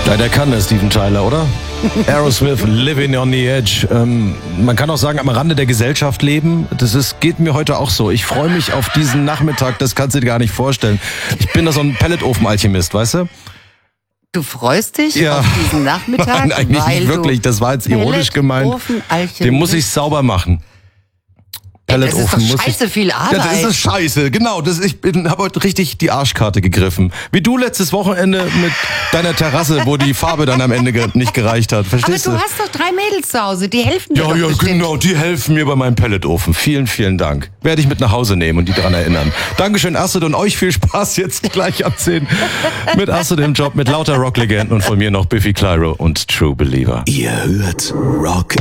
Ja, der kann, der Steven Tyler, oder? Aerosmith, Living on the Edge. Man kann auch sagen, am Rande der Gesellschaft leben. Geht mir heute auch so. Ich freue mich auf diesen Nachmittag, das kannst du dir gar nicht vorstellen. Ich bin da so ein Pelletofen-Alchemist, weißt du? Du freust dich auf diesen Nachmittag? Nein, eigentlich nicht wirklich, das war jetzt ironisch gemeint. Den muss ich sauber machen. Das ist doch scheiße viel Arbeit. Ja, das ist scheiße, genau. Ich habe heute richtig die Arschkarte gegriffen. Wie du letztes Wochenende mit deiner Terrasse, wo die Farbe dann am Ende nicht gereicht hat. Verstehst du? Aber du hast doch 3 Mädels zu Hause, die helfen dir doch bestimmt. Genau, die helfen mir bei meinem Pelletofen. Vielen, vielen Dank. Werde ich mit nach Hause nehmen und die daran erinnern. Dankeschön, Astrid, und euch viel Spaß jetzt gleich ab 10 mit Astrid im Job, mit lauter Rocklegenden und von mir noch Biffy Clyro und True Believer. Ihr hört Rock